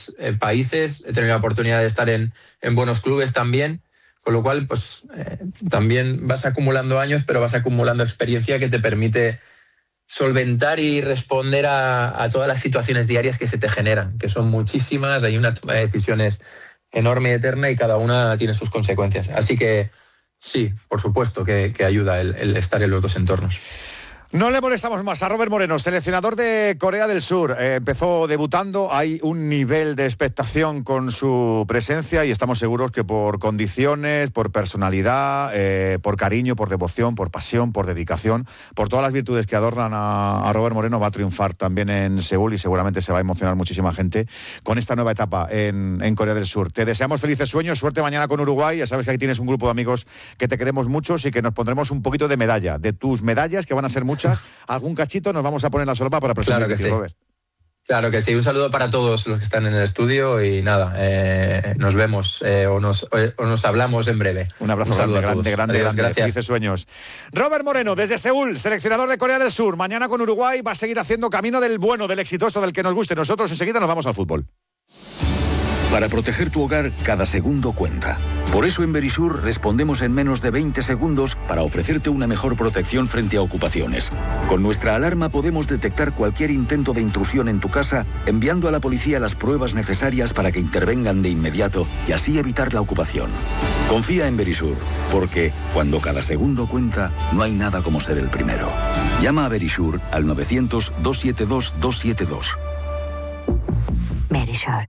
buenos países, he tenido la oportunidad de estar en buenos clubes también, con lo cual pues también vas acumulando años, pero vas acumulando experiencia que te permite solventar y responder a todas las situaciones diarias que se te generan, que son muchísimas, hay una toma de decisiones enorme y eterna y cada una tiene sus consecuencias. Así que sí, por supuesto que ayuda el estar en los dos entornos. No le molestamos más a Robert Moreno, seleccionador de Corea del Sur. Empezó debutando, hay un nivel de expectación con su presencia y estamos seguros que por condiciones, por personalidad, por cariño, por devoción, por pasión, por dedicación, por todas las virtudes que adornan a Robert Moreno, va a triunfar también en Seúl y seguramente se va a emocionar muchísima gente con esta nueva etapa en Corea del Sur. Te deseamos felices sueños, suerte mañana con Uruguay. Ya sabes que ahí tienes un grupo de amigos que te queremos muchos y que nos pondremos un poquito de medalla, de tus medallas, que van a ser muchas. Algún cachito nos vamos a poner la solapa para presumir. Claro que sí. Robert. Claro que sí. Un saludo para todos los que están en el estudio y nada, nos vemos o nos hablamos en breve. Un abrazo grande. Gracias. Felices sueños. Robert Moreno, desde Seúl, seleccionador de Corea del Sur. Mañana con Uruguay va a seguir haciendo camino del bueno, del exitoso, del que nos guste. Nosotros enseguida nos vamos al fútbol. Para proteger tu hogar, cada segundo cuenta. Por eso en Verisur respondemos en menos de 20 segundos para ofrecerte una mejor protección frente a ocupaciones. Con nuestra alarma podemos detectar cualquier intento de intrusión en tu casa, enviando a la policía las pruebas necesarias para que intervengan de inmediato y así evitar la ocupación. Confía en Verisur, porque cuando cada segundo cuenta, no hay nada como ser el primero. Llama a Verisur al 900-272-272. Verisur.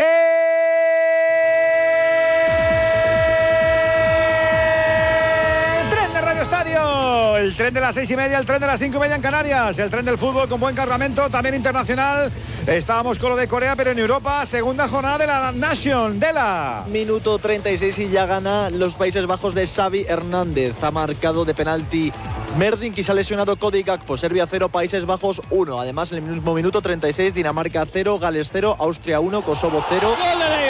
El tren de las 6:30, el tren de las 5:30 en Canarias, el tren del fútbol con buen cargamento, también internacional. Estábamos con lo de Corea, pero en Europa, segunda jornada de la Nation, de la... Minuto 36 y ya gana los Países Bajos de Xavi Hernández. Ha marcado de penalti Merdink y se ha lesionado Cody Gakpo. Serbia 0, Países Bajos 1. Además, en el mismo minuto 36, Dinamarca 0, Gales 0, Austria 1, Kosovo 0.